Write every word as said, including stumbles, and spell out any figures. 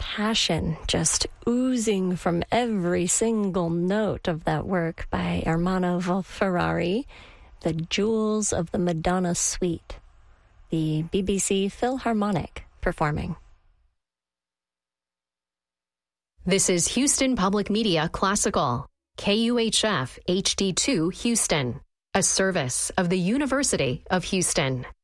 passion just oozing from every single note of that work by Ermanno Ferrari, The Jewels of the Madonna Suite, the B B C Philharmonic performing. This is Houston Public Media Classical, K U H F H D two Houston, a service of the University of Houston.